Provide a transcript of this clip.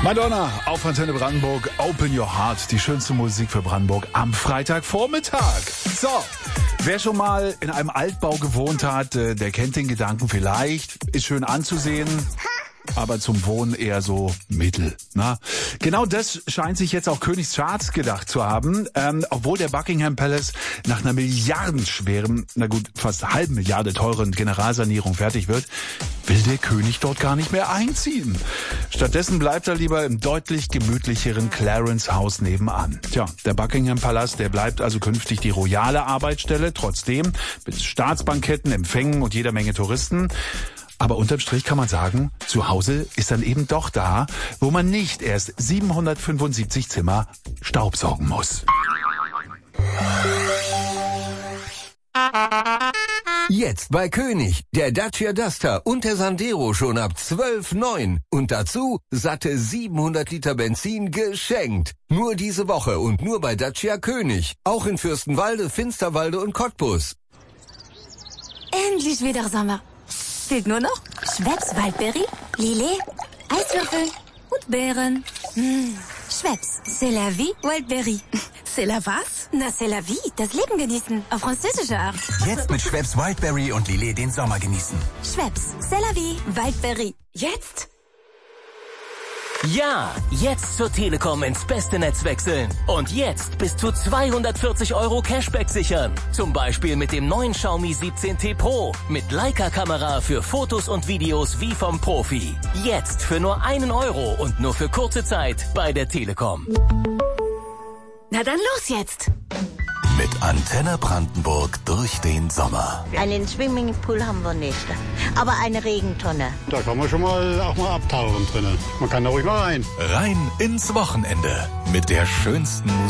Madonna auf Antenne Brandenburg, Open Your Heart, die schönste Musik für Brandenburg am Freitagvormittag. So, wer schon mal in einem Altbau gewohnt hat, der kennt den Gedanken vielleicht, ist schön anzusehen, aber zum Wohnen eher so mittel. Na? Genau das scheint sich jetzt auch Königs Charles gedacht zu haben. Obwohl der Buckingham Palace nach einer milliardenschweren, fast halben Milliarde teuren Generalsanierung fertig wird, will der König dort gar nicht mehr einziehen. Stattdessen bleibt er lieber im deutlich gemütlicheren Clarence Haus nebenan. Tja, der Buckingham Palast, der bleibt also künftig die royale Arbeitsstelle, trotzdem mit Staatsbanketten, Empfängen und jeder Menge Touristen. Aber unterm Strich kann man sagen, zu Hause ist dann eben doch da, wo man nicht erst 775 Zimmer staubsaugen muss. Jetzt bei König, der Dacia Duster und der Sandero schon ab 12,9. Und dazu satte 700 Liter Benzin geschenkt. Nur diese Woche und nur bei Dacia König. Auch in Fürstenwalde, Finsterwalde und Cottbus. Endlich wieder Sommer. Fehlt nur noch Schweppes Waldbeere, Lillet, Eiswürfel und Beeren. Schweppes, c'est la vie, Waldbeere. C'est la was? Na, c'est la vie, das Leben genießen, auf französische Art. Jetzt mit Schweppes Wildberry und Lillet den Sommer genießen. Schweppes, c'est la vie, Waldbeere. Jetzt? Ja, jetzt zur Telekom ins beste Netz wechseln. Und jetzt bis zu 240 € Cashback sichern. Zum Beispiel mit dem neuen Xiaomi 17T Pro. Mit Leica-Kamera für Fotos und Videos wie vom Profi. Jetzt für nur 1 € und nur für kurze Zeit bei der Telekom. Na dann los jetzt. Mit Antenne Brandenburg durch den Sommer. Einen Swimmingpool haben wir nicht, aber eine Regentonne. Da kann man schon mal auch mal abtauchen drinnen. Man kann da ruhig mal rein. Rein ins Wochenende mit der schönsten Musik.